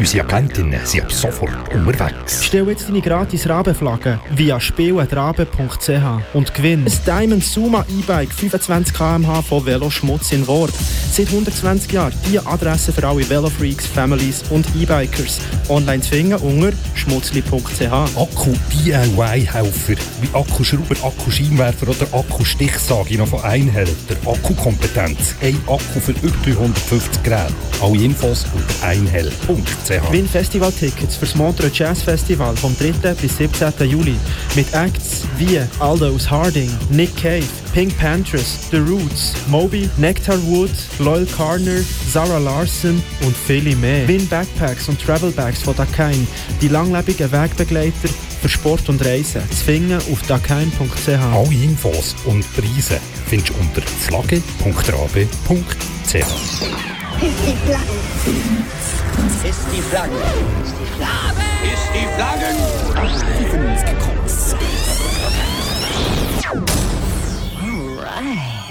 Unsere Agentinnen sind ab sofort unterwegs. Stell jetzt deine gratis Rabenflagge via spielen.rabe.ch und gewinn ein Diamond Suma E-Bike 25 km/h von Veloschmutz in Worb. Seit 120 Jahren die Adresse für alle Velofreaks, Families und E-Bikers. Online zu finden unter schmutzli.ch. Akku-DIY-Helfer wie Akkuschrauber, Akkuscheinwerfer oder Akkustichsage noch von Einhälter. Akkukompetenz. Ein Akku für über 350 Geräte. Alle Infos unter einhell.ch. Gewinn Festivaltickets für das Montreux Jazz Festival vom 3. bis 17. Juli. Mit Acts wie Aldous Harding, Nick Cave, Pink Panthers, The Roots, Moby, Nectar Wood, Loyal Carner, Zara Larson und viele mehr. Win Backpacks und Travelbags von Dakine, die langlebigen Wegbegleiter für Sport und Reisen. Zu finden auf dakine.ch. Alle Infos und Preise findest du unter flagge.rabe.ch. Ist die Flagge. Ist die Flagge. Ist die Flagge. Ist die Flaggen.